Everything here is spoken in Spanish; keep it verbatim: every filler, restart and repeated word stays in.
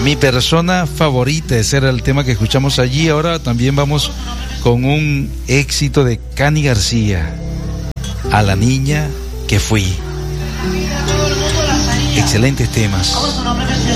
Mi persona favorita, ese era el tema que escuchamos allí. Ahora también vamos con un éxito de Cani García, A la niña que fui. Excelentes temas.